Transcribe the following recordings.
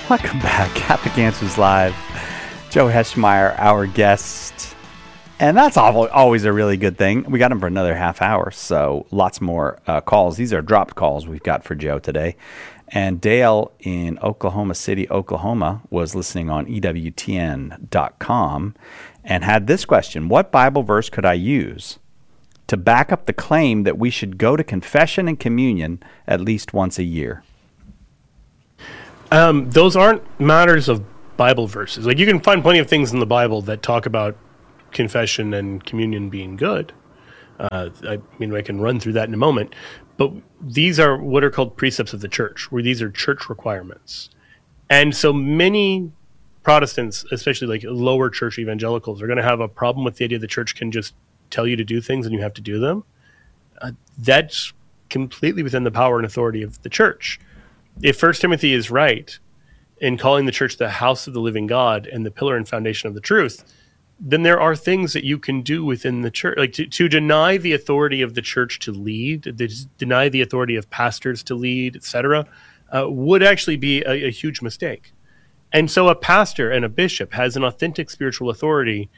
Welcome back. Catholic Answers Live. Joe Heschmeyer, our guest. And that's always a really good thing. We got him for another half hour, so lots more calls. These are dropped calls we've got for Joe today. And Dale in Oklahoma City, Oklahoma, was listening on EWTN.com and had this question: what Bible verse could I use to back up the claim that we should go to confession and communion at least once a year? Those aren't matters of Bible verses. Like, you can find plenty of things in the Bible that talk about confession and communion being good. I can run through that in a moment. But these are what are called precepts of the church, where these are church requirements. And so many Protestants, especially like lower church evangelicals, are going to have a problem with the idea the church can just tell you to do things and you have to do them. That's completely within the power and authority of the church. If 1 Timothy is right in calling the church the house of the living God and the pillar and foundation of the truth, then there are things that you can do within the church. Like to deny the authority of the church to lead, deny the authority of pastors to lead, etc., would actually be a huge mistake. And so a pastor and a bishop has an authentic spiritual authority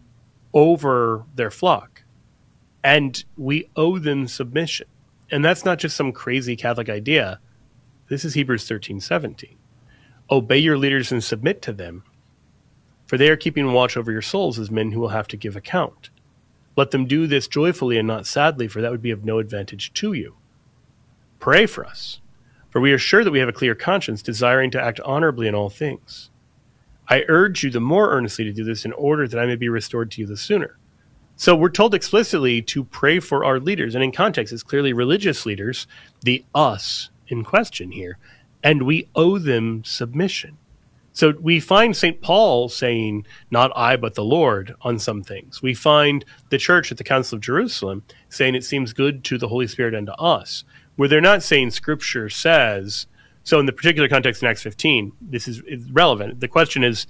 over their flock, and we owe them submission. And that's not just some crazy Catholic idea. This is Hebrews 13:17. Obey your leaders and submit to them, for they are keeping watch over your souls as men who will have to give account. Let them do this joyfully and not sadly, for that would be of no advantage to you. Pray for us, for we are sure that we have a clear conscience, desiring to act honorably in all things. I urge you the more earnestly to do this in order that I may be restored to you the sooner. So we're told explicitly to pray for our leaders, and in context, it's clearly religious leaders, the us in question here, and we owe them submission. So we find St. Paul saying, not I, but the Lord, on some things. We find the church at the Council of Jerusalem saying it seems good to the Holy Spirit and to us, where they're not saying Scripture says. So in the particular context in Acts 15, this is relevant. The question is,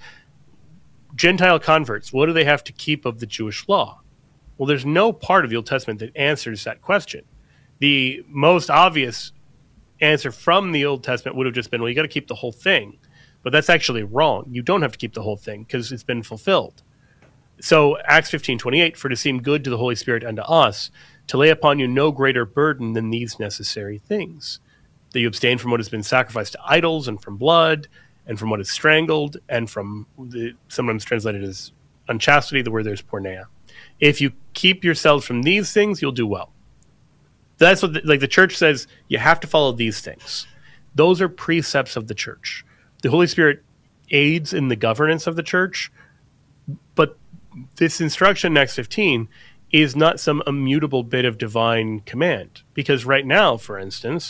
Gentile converts, what do they have to keep of the Jewish law? Well, there's no part of the Old Testament that answers that question. The most obvious answer from the Old Testament would have just been, well, you got to keep the whole thing. But that's actually wrong. You don't have to keep the whole thing because it's been fulfilled. So Acts 15:28, for to seem good to the Holy Spirit and to us, to lay upon you no greater burden than these necessary things, that you abstain from what has been sacrificed to idols and from blood and from what is strangled and from sometimes translated as unchastity, the word there's porneia. If you keep yourselves from these things, you'll do well. That's what the church says. You have to follow these things. Those are precepts of the church. The Holy Spirit aids in the governance of the church, but this instruction in Acts 15 is not some immutable bit of divine command. Because right now, for instance,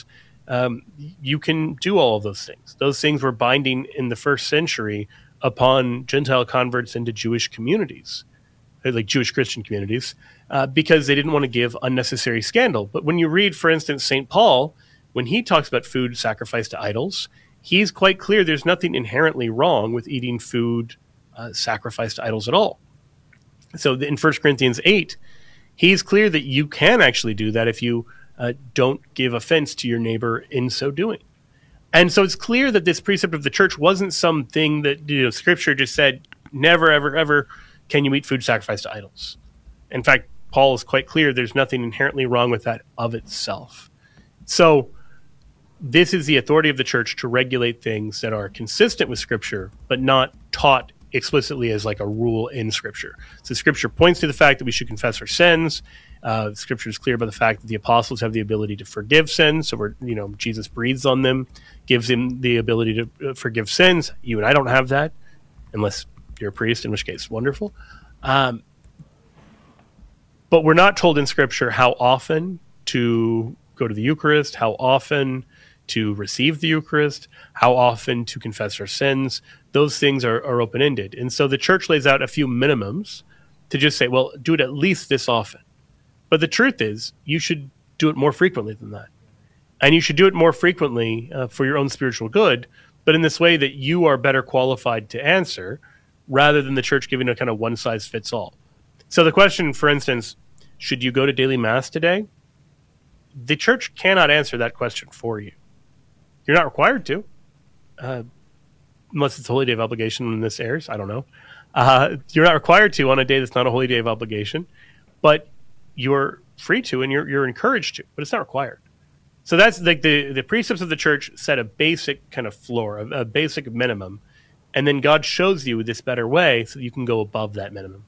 you can do all of those things. Those things were binding in the first century upon Gentile converts into Jewish communities, like Jewish Christian communities, because they didn't want to give unnecessary scandal. But when you read, for instance, St. Paul, when he talks about food sacrificed to idols, he's quite clear there's nothing inherently wrong with eating food sacrificed to idols at all. So in 1 Corinthians 8, he's clear that you can actually do that if you don't give offense to your neighbor in so doing. And so it's clear that this precept of the church wasn't something that Scripture just said, never, ever, ever can you eat food sacrificed to idols. In fact, Paul is quite clear there's nothing inherently wrong with that of itself. So this is the authority of the church to regulate things that are consistent with Scripture, but not taught explicitly as like a rule in Scripture. So Scripture points to the fact that we should confess our sins. Scripture is clear about the fact that the apostles have the ability to forgive sins. So Jesus breathes on them, gives them the ability to forgive sins. You and I don't have that, unless you're a priest, in which case, wonderful. But we're not told in Scripture how often to go to the Eucharist, how often to receive the Eucharist, how often to confess our sins. Those things are open-ended. And so the church lays out a few minimums to just say, well, do it at least this often. But the truth is, you should do it more frequently than that. And you should do it more frequently for your own spiritual good, but in this way that you are better qualified to answer, rather than the church giving a kind of one-size-fits-all. So the question, for instance, should you go to daily mass today? The church cannot answer that question for you. You're not required to. unless it's a holy day of obligation when this airs. I don't know. You're not required to on a day that's not a holy day of obligation, but you're free to, and you're encouraged to, but it's not required. So that's like the precepts of the church set a basic kind of floor, a basic minimum, and then God shows you this better way so that you can go above that minimum.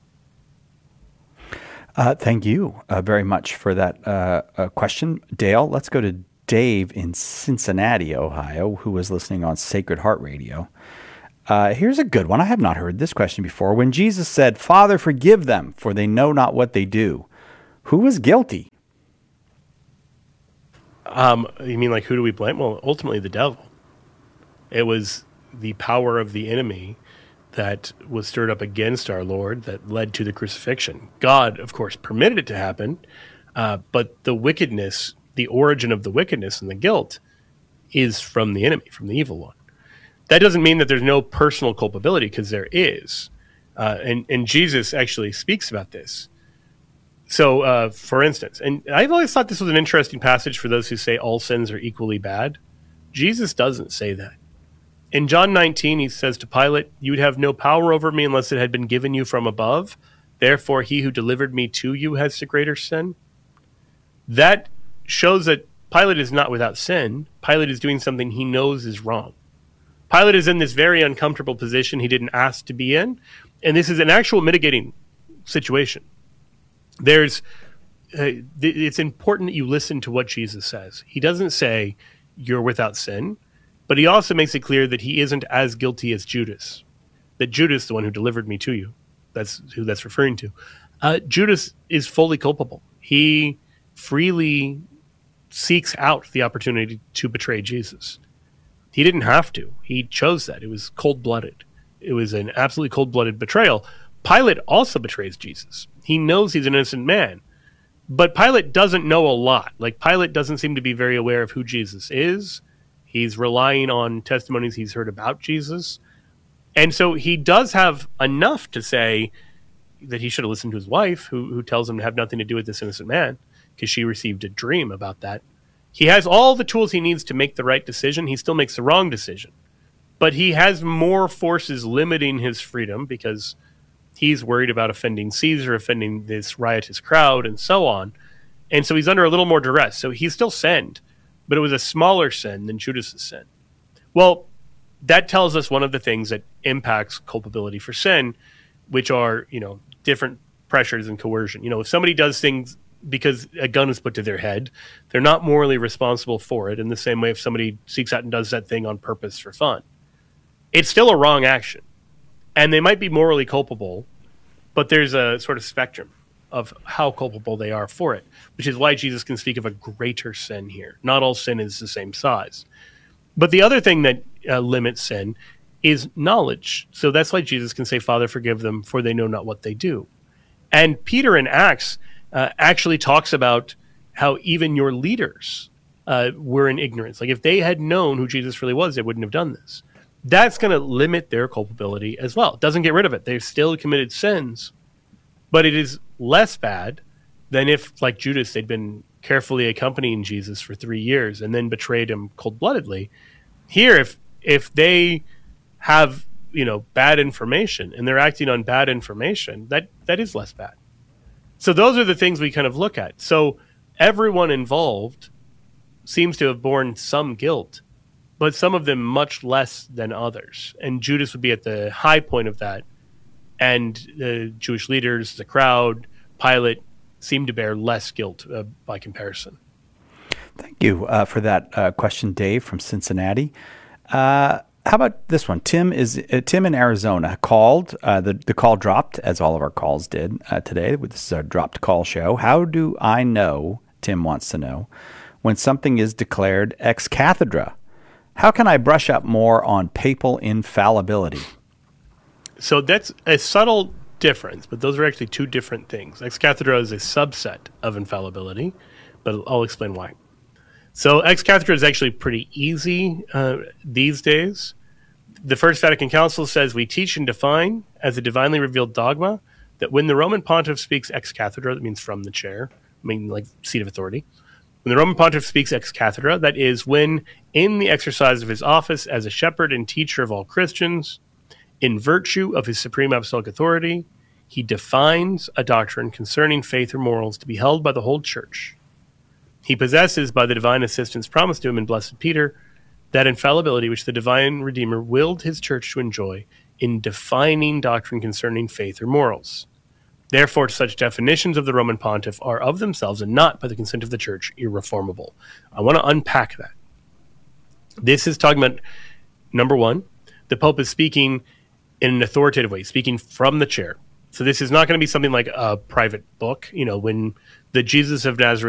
Thank you very much for that question, Dale. Let's go to Dave in Cincinnati, Ohio, who was listening on Sacred Heart Radio. Here's a good one. I have not heard this question before. When Jesus said, "Father, forgive them, for they know not what they do," who was guilty? You mean like who do we blame? Well, ultimately the devil. It was the power of the enemy that was stirred up against our Lord that led to the crucifixion. God, of course, permitted it to happen, but the wickedness, the origin of the wickedness and the guilt is from the enemy, from the evil one. That doesn't mean that there's no personal culpability, because there is. And Jesus actually speaks about this. So, for instance, and I've always thought this was an interesting passage for those who say all sins are equally bad. Jesus doesn't say that. In John 19, he says to Pilate, "You would have no power over me unless it had been given you from above. Therefore, he who delivered me to you has the greater sin." That shows that Pilate is not without sin. Pilate is doing something he knows is wrong. Pilate is in this very uncomfortable position he didn't ask to be in, and this is an actual mitigating situation. It's important that you listen to what Jesus says. He doesn't say you're without sin, but he also makes it clear that he isn't as guilty as Judas. That Judas, the one who delivered me to you, that's who that's referring to. Judas is fully culpable. He freely seeks out the opportunity to betray Jesus. He didn't have to. He chose that. It was cold-blooded. It was an absolutely cold-blooded betrayal. Pilate also betrays Jesus. He knows he's an innocent man, but Pilate doesn't know a lot. Like, Pilate doesn't seem to be very aware of who Jesus is. He's relying on testimonies he's heard about Jesus. And so he does have enough to say that he should have listened to his wife, who tells him to have nothing to do with this innocent man, because she received a dream about that. He has all the tools he needs to make the right decision. He still makes the wrong decision. But he has more forces limiting his freedom because he's worried about offending Caesar, offending this riotous crowd, and so on. And so he's under a little more duress. So he still sinned, but it was a smaller sin than Judas's sin. Well, that tells us one of the things that impacts culpability for sin, which are, different pressures and coercion. If somebody does things because a gun is put to their head, they're not morally responsible for it in the same way if somebody seeks out and does that thing on purpose for fun. It's still a wrong action. And they might be morally culpable, but there's a sort of spectrum of how culpable they are for it, which is why Jesus can speak of a greater sin here. Not all sin is the same size. But the other thing that limits sin is knowledge. So that's why Jesus can say, "Father, forgive them, for they know not what they do." And Peter in Acts actually talks about how even your leaders were in ignorance. Like, if they had known who Jesus really was, they wouldn't have done this. That's going to limit their culpability as well. It doesn't get rid of it. They've still committed sins, but it is less bad than if, like Judas, they'd been carefully accompanying Jesus for 3 years and then betrayed him cold-bloodedly. Here, if they have bad information and they're acting on bad information, that is less bad. So those are the things we kind of look at. So everyone involved seems to have borne some guilt, but some of them much less than others. And Judas would be at the high point of that. And the Jewish leaders, the crowd, Pilate, seem to bear less guilt by comparison. Thank you for that question, Dave from Cincinnati. How about this one? Tim in Arizona called. The call dropped, as all of our calls did today. This is our dropped call show. How do I know, Tim wants to know, when something is declared ex cathedra? How can I brush up more on papal infallibility? So that's a subtle difference, but those are actually two different things. Ex cathedra is a subset of infallibility, but I'll explain why. So ex cathedra is actually pretty easy these days. The First Vatican Council says we teach and define as a divinely revealed dogma that when the Roman pontiff speaks ex cathedra, that means from the chair, like seat of authority, When the Roman pontiff speaks ex cathedra, that is, when, in the exercise of his office as a shepherd and teacher of all Christians, in virtue of his supreme apostolic authority, he defines a doctrine concerning faith or morals to be held by the whole church. He possesses, by the divine assistance promised to him in Blessed Peter, that infallibility which the divine Redeemer willed his church to enjoy in defining doctrine concerning faith or morals. Therefore, such definitions of the Roman pontiff are of themselves and not by the consent of the church irreformable. I want to unpack that. This is talking about, number one, the Pope is speaking in an authoritative way, speaking from the chair. So this is not going to be something like a private book. When the Jesus of Nazareth